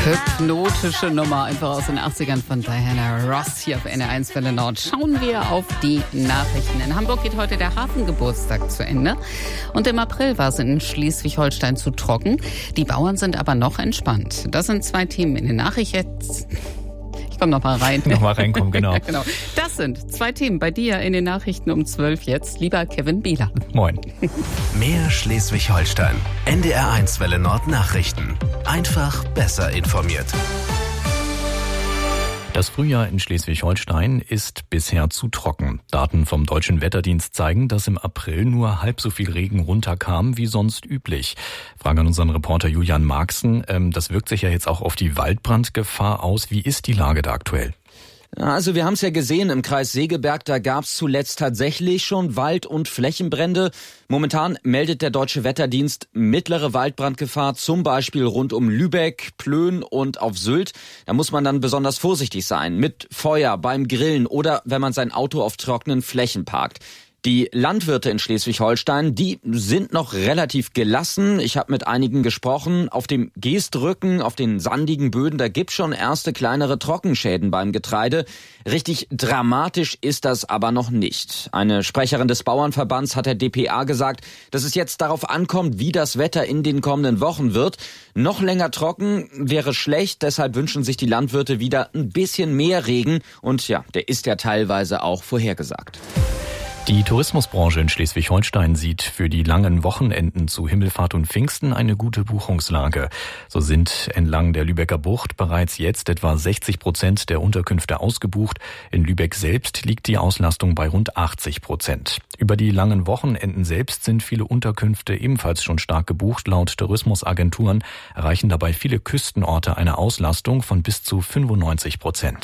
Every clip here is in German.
Hypnotische Nummer, einfach aus den 80ern von Diana Ross hier auf NR1 Welle Nord. Schauen wir auf die Nachrichten. In Hamburg geht heute der Hafengeburtstag zu Ende. Und im April war es in Schleswig-Holstein zu trocken. Die Bauern sind aber noch entspannt. Das sind zwei Themen in den Nachrichten. Ich komme noch mal rein. Nochmal reinkommen, genau. Genau. Das sind zwei Themen bei dir in den Nachrichten um 12 jetzt. Lieber Kevin Bieler. Moin. Mehr Schleswig-Holstein. NDR1 Welle Nord Nachrichten. Einfach besser informiert. Das Frühjahr in Schleswig-Holstein ist bisher zu trocken. Daten vom Deutschen Wetterdienst zeigen, dass im April nur halb so viel Regen runterkam wie sonst üblich. Frage an unseren Reporter Julian Marxen. Das wirkt sich ja jetzt auch auf die Waldbrandgefahr aus. Wie ist die Lage da aktuell? Also wir haben es ja gesehen, im Kreis Segeberg, da gab es zuletzt tatsächlich schon Wald- und Flächenbrände. Momentan meldet der Deutsche Wetterdienst mittlere Waldbrandgefahr, zum Beispiel rund um Lübeck, Plön und auf Sylt. Da muss man dann besonders vorsichtig sein mit Feuer beim Grillen oder wenn man sein Auto auf trockenen Flächen parkt. Die Landwirte in Schleswig-Holstein, die sind noch relativ gelassen. Ich habe mit einigen gesprochen. Auf dem Geestrücken, auf den sandigen Böden, da gibt's schon erste kleinere Trockenschäden beim Getreide. Richtig dramatisch ist das aber noch nicht. Eine Sprecherin des Bauernverbands hat der dpa gesagt, dass es jetzt darauf ankommt, wie das Wetter in den kommenden Wochen wird. Noch länger trocken wäre schlecht, deshalb wünschen sich die Landwirte wieder ein bisschen mehr Regen. Und ja, der ist ja teilweise auch vorhergesagt. Die Tourismusbranche in Schleswig-Holstein sieht für die langen Wochenenden zu Himmelfahrt und Pfingsten eine gute Buchungslage. So sind entlang der Lübecker Bucht bereits jetzt etwa 60% der Unterkünfte ausgebucht. In Lübeck selbst liegt die Auslastung bei rund 80%. Über die langen Wochenenden selbst sind viele Unterkünfte ebenfalls schon stark gebucht. Laut Tourismusagenturen erreichen dabei viele Küstenorte eine Auslastung von bis zu 95%.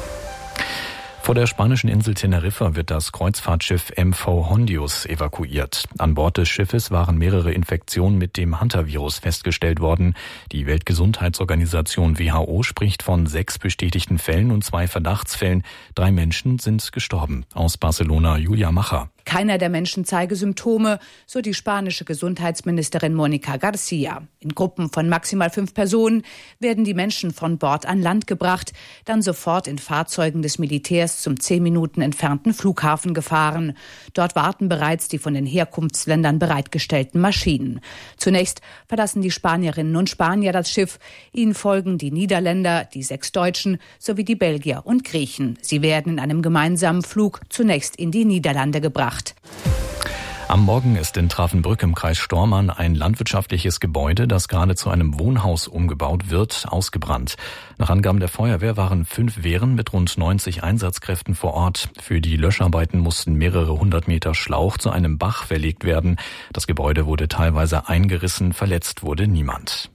Vor der spanischen Insel Teneriffa wird das Kreuzfahrtschiff MV Hondius evakuiert. An Bord des Schiffes waren mehrere Infektionen mit dem Hantavirus festgestellt worden. Die Weltgesundheitsorganisation WHO spricht von 6 bestätigten Fällen und 2 Verdachtsfällen. 3 Menschen sind gestorben. Aus Barcelona Julia Macher. Keiner der Menschen zeige Symptome, so die spanische Gesundheitsministerin Mónica García. In Gruppen von maximal 5 Personen werden die Menschen von Bord an Land gebracht, dann sofort in Fahrzeugen des Militärs zum 10 Minuten entfernten Flughafen gefahren. Dort warten bereits die von den Herkunftsländern bereitgestellten Maschinen. Zunächst verlassen die Spanierinnen und Spanier das Schiff. Ihnen folgen die Niederländer, die 6 Deutschen sowie die Belgier und Griechen. Sie werden in einem gemeinsamen Flug zunächst in die Niederlande gebracht. Am Morgen ist in Travenbrück im Kreis Stormarn ein landwirtschaftliches Gebäude, das gerade zu einem Wohnhaus umgebaut wird, ausgebrannt. Nach Angaben der Feuerwehr waren 5 Wehren mit rund 90 Einsatzkräften vor Ort. Für die Löscharbeiten mussten mehrere 100 Meter Schlauch zu einem Bach verlegt werden. Das Gebäude wurde teilweise eingerissen, verletzt wurde niemand.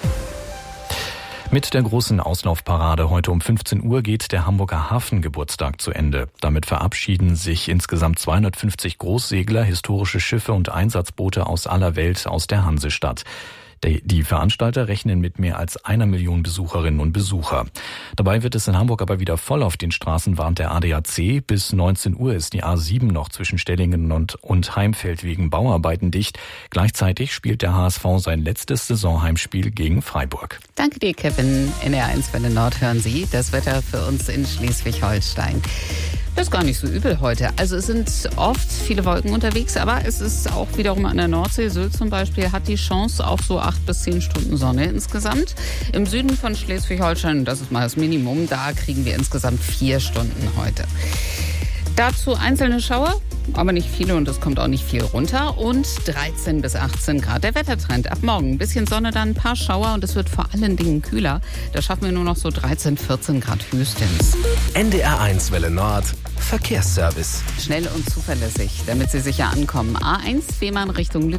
Mit der großen Auslaufparade heute um 15 Uhr geht der Hamburger Hafengeburtstag zu Ende. Damit verabschieden sich insgesamt 250 Großsegler, historische Schiffe und Einsatzboote aus aller Welt aus der Hansestadt. Die Veranstalter rechnen mit mehr als 1 Million Besucherinnen und Besucher. Dabei wird es in Hamburg aber wieder voll auf den Straßen, warnt der ADAC. Bis 19 Uhr ist die A7 noch zwischen Stellingen und Heimfeld wegen Bauarbeiten dicht. Gleichzeitig spielt der HSV sein letztes Saisonheimspiel gegen Freiburg. Danke dir, Kevin. NR1 Welle Nord hören Sie. Das Wetter für uns in Schleswig-Holstein. Das ist gar nicht so übel heute. Also es sind oft viele Wolken unterwegs, aber es ist auch wiederum an der Nordsee. Sylt zum Beispiel hat die Chance auf so 8 bis 10 Stunden Sonne insgesamt. Im Süden von Schleswig-Holstein, das ist mal das Minimum, da kriegen wir insgesamt 4 Stunden heute. Dazu einzelne Schauer, aber nicht viele und es kommt auch nicht viel runter. Und 13 bis 18 Grad der Wettertrend. Ab morgen ein bisschen Sonne, dann ein paar Schauer und es wird vor allen Dingen kühler. Da schaffen wir nur noch so 13, 14 Grad höchstens. NDR1 Welle Nord Verkehrsservice. Schnell und zuverlässig, damit Sie sicher ankommen. A1 Fehmarn Richtung Lübeck.